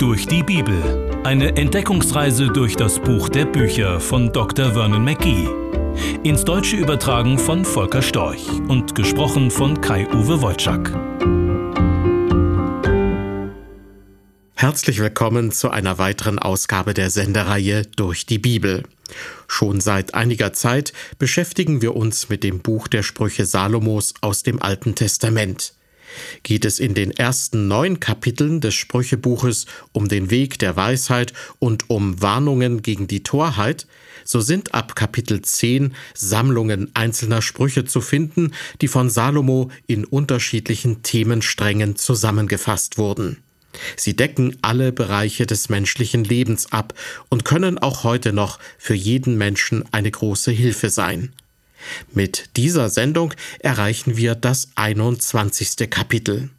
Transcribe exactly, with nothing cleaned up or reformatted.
Durch die Bibel. Eine Entdeckungsreise durch das Buch der Bücher von Doktor Vernon Mackey. Ins Deutsche übertragen von Volker Storch und gesprochen von Kai-Uwe Wojczak. Herzlich willkommen zu einer weiteren Ausgabe der Sendereihe Durch die Bibel. Schon seit einiger Zeit beschäftigen wir uns mit dem Buch der Sprüche Salomos aus dem Alten Testament. Geht es in den ersten neun Kapiteln des Sprüchebuches um den Weg der Weisheit und um Warnungen gegen die Torheit, so sind ab Kapitel zehn Sammlungen einzelner Sprüche zu finden, die von Salomo in unterschiedlichen Themensträngen zusammengefasst wurden. Sie decken alle Bereiche des menschlichen Lebens ab und können auch heute noch für jeden Menschen eine große Hilfe sein. Mit dieser Sendung erreichen wir das einundzwanzigste Kapitel.